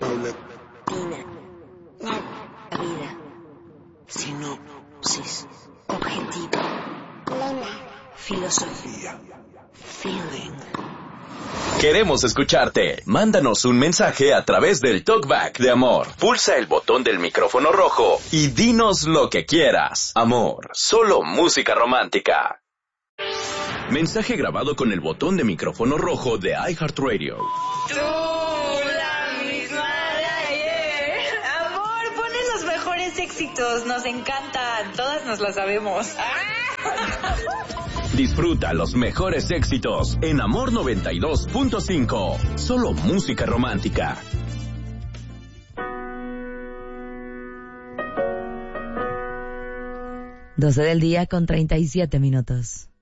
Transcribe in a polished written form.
Paulatina. La vida. Sinopsis. Objetivo. Lema. Filosofía. Feeling. Queremos escucharte. Mándanos un mensaje a través del Talkback de Amor. Pulsa el botón del micrófono rojo y dinos lo que quieras. Amor, solo música romántica. Mensaje grabado con el botón de micrófono rojo de iHeartRadio. Tú, la misma de ayer. Amor, ponen los mejores éxitos. Nos encantan. Todas nos las sabemos. Disfruta los mejores éxitos en Amor 92.5. Solo música romántica. 12 del día con 37 minutos.